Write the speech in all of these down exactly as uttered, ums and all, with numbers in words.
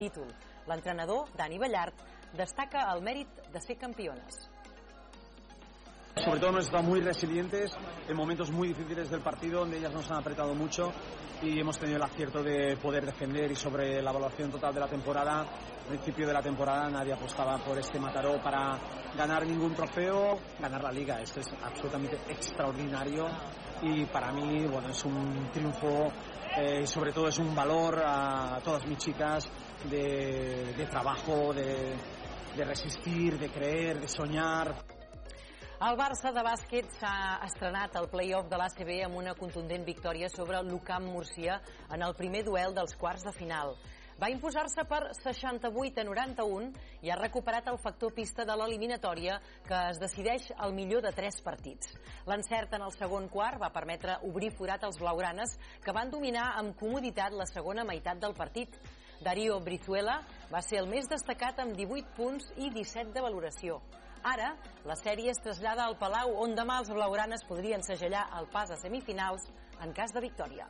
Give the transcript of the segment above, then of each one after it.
títol. L'entrenador, Dani Ballart, destaca el mèrit de ser campeones. Sobre todo hemos estado muy resilientes en momentos muy difíciles del partido, donde ellas nos han apretado mucho y hemos tenido el acierto de poder defender. Y sobre la evaluación total de la temporada, al principio de la temporada nadie apostaba por este Mataró para ganar ningún trofeo, ganar la liga. Esto es absolutamente extraordinario y para mí, bueno, es un triunfo eh, y sobre todo es un valor a todas mis chicas de, de trabajo, de, de resistir, de creer, de soñar. El Barça de bàsquet s'ha estrenat al play-off de l'A C B amb una contundent victòria sobre l'UCAM Múrcia en el primer duel dels quarts de final. Va imposar-se per seixanta-vuit a noranta-un i ha recuperat el factor pista de l'eliminatòria, que es decideix al millor de tres partits. L'encert en el segon quart va permetre obrir forat als blaugranes, que van dominar amb comoditat la segona meitat del partit. Darío Brizuela va ser el més destacat amb divuit punts i disset de valoració. Ara, la sèrie es trasllada al Palau, on demà els blaugranes podrien segellar el pas a semifinals en cas de victòria.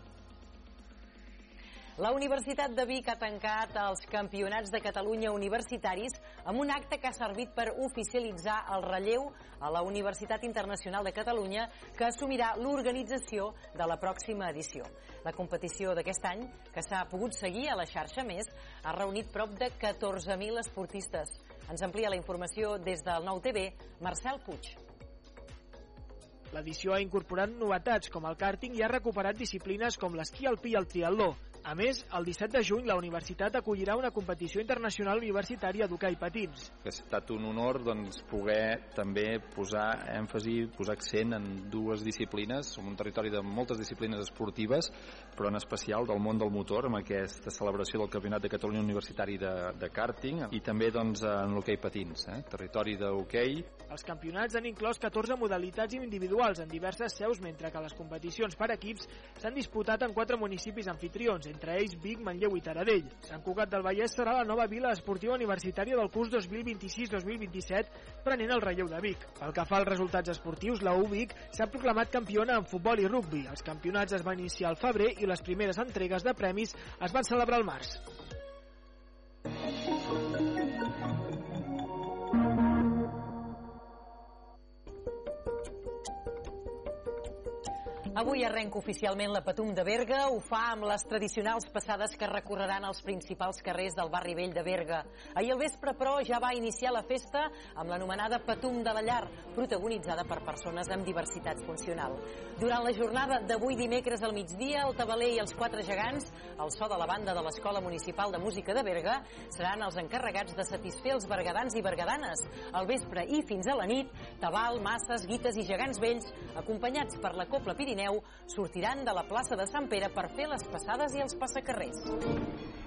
La Universitat de Vic ha tancat els Campionats de Catalunya universitaris amb un acte que ha servit per oficialitzar el relleu a la Universitat Internacional de Catalunya, que assumirà l'organització de la pròxima edició. La competició d'aquest any, que s'ha pogut seguir a la xarxa Més, ha reunit prop de catorze mil esportistes. Ens amplia la informació des del Nou T V, Marcel Puig. L'edició ha incorporat novetats com el kàrting i ha recuperat disciplines com l'esquí alpí i el triatló. A més, el disset de juny la universitat acollirà una competició internacional universitària d'hoquei patins. Ha estat un honor doncs, poder també posar èmfasi, posar accent en dues disciplines. Som un territori de moltes disciplines esportives, però en especial del món del motor, amb aquesta celebració del Campionat de Catalunya Universitari de, de kàrting i també doncs, en l'hoquei patins, eh? territori d'hoquei. Els campionats han inclòs catorze modalitats individuals en diverses seus, mentre que les competicions per equips s'han disputat en quatre municipis anfitrions, entre ells Vic, Manlleu i Taradell. Sant Cugat del Vallès serà la nova vila esportiva universitària del curs dos mil vint-i-sis dos mil vint-i-set, prenent el relleu de Vic. Pel que fa als resultats esportius, la U Vic s'ha proclamat campiona en futbol i rugbi. Els campionats es van iniciar al febrer i les primeres entregues de premis es van celebrar al març. Avui arrenca oficialment la Patum de Berga. Ho fa amb les tradicionals passades que recorreran els principals carrers del barri vell de Berga. Ahir al vespre, però, ja va iniciar la festa amb l'anomenada Patum de la Llar, protagonitzada per persones amb diversitat funcional. Durant la jornada d'avui dimecres al migdia, el tabaler i els quatre gegants, al so de la banda de l'Escola Municipal de Música de Berga, seran els encarregats de satisfer els bergadans i bergadanes. Al vespre i fins a la nit, tabal, masses, guites i gegants vells, acompanyats per la Cobla Pirineu, sortiran de la plaça de Sant Pere per fer les passades i els passacarrers.